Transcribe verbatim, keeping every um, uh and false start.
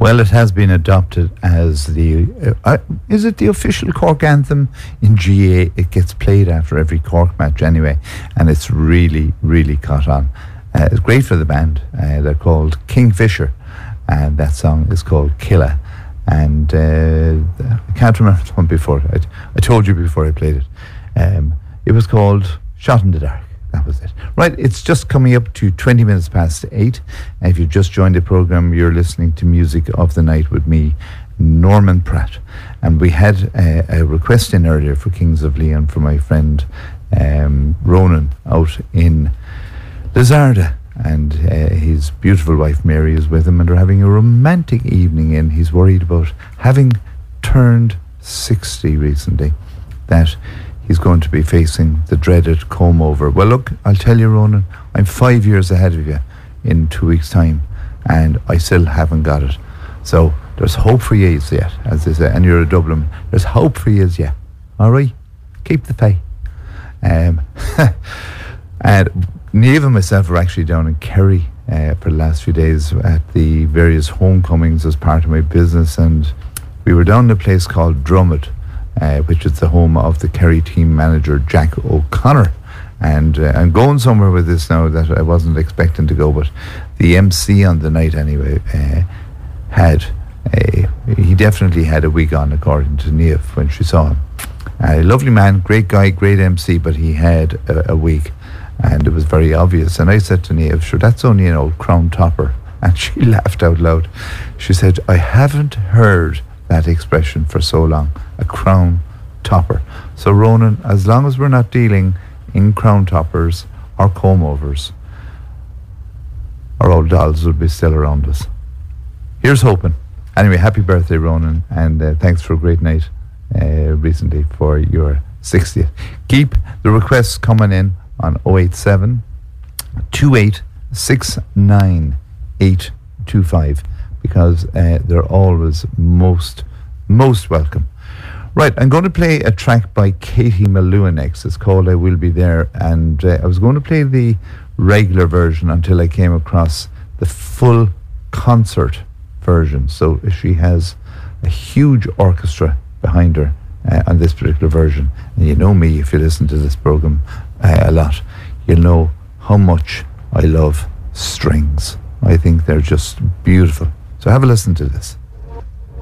Well, it has been adopted as the, uh, uh, is it the official Cork anthem in G A? It gets played after every Cork match anyway, and it's really, really caught on. Uh, it's great for the band. Uh, they're called Kingfisher, and that song is called Killa. And uh, I can't remember the one before. I, I told you before I played it. Um, it was called Shot in the Dark. That was it. Right, it's just coming up to twenty minutes past eight. And if you've just joined the programme, you're listening to Music of the Night with me, Norman Pratt. And we had a, a request in earlier for Kings of Leon for my friend um, Ronan out in Lizarda. And uh, his beautiful wife Mary is with him, and they're having a romantic evening in. He's worried about having turned sixty recently, that he's going to be facing the dreaded comb over. Well, look, I'll tell you, Ronan, I'm five years ahead of you in two weeks' time, and I still haven't got it. So there's hope for you yet, as they say, and you're a Dublin. There's hope for you yet. All right? Keep the faith. Um, and Niamh and myself are actually down in Kerry uh, for the last few days at the various homecomings as part of my business, and we were down in a place called Drummond, Uh, which is the home of the Kerry team manager Jack O'Connor. And uh, I'm going somewhere with this now that I wasn't expecting to go, but the M C on the night anyway uh, had a, he definitely had a wig on, according to Niamh when she saw him. A uh, lovely man, great guy, great M C, but he had a, a wig, and it was very obvious. And I said to Niamh, sure, that's only an old crown topper. And she laughed out loud. She said, I haven't heard that expression for so long, a crown topper. So Ronan, as long as we're not dealing in crown toppers or comb overs, our old dolls will be still around us. Here's hoping. Anyway, happy birthday, Ronan, and uh, thanks for a great night uh, recently for your sixtieth. Keep the requests coming in on oh eight seven, two eight six nine, eight two five, because uh, they're always most, most welcome. Right, I'm going to play a track by Katie Malua next. It's called I Will Be There, and uh, I was going to play the regular version until I came across the full concert version. So she has a huge orchestra behind her uh, on this particular version. And you know me, if you listen to this program uh, a lot, you'll know how much I love strings. I think they're just beautiful. So have a listen to this.